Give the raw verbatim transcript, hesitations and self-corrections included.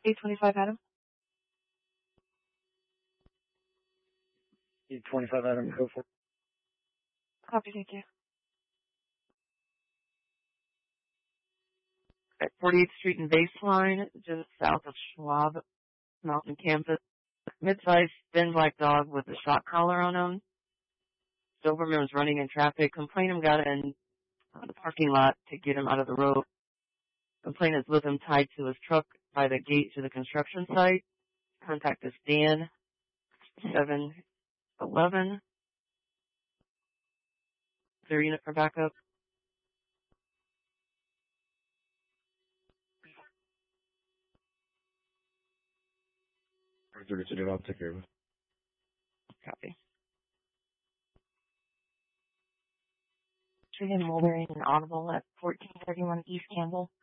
eight twenty-five Adam. eight twenty-five Adam, go for it. Copy, thank you. At forty-eighth Street and Baseline, just south of Schwab Mountain Campus. Mid-sized, thin black dog with a shock collar on him. Doberman was running in traffic. Complainant got in uh, the parking lot to get him out of the road. Complainant is with him tied to his truck by the gate to the construction site. Contact is Dan, seven eleven. Is there a unit for backup? thirty-two, I'll take care of it. Copy. Trinity Mulberry and Audible at fourteen thirty-one East Campbell.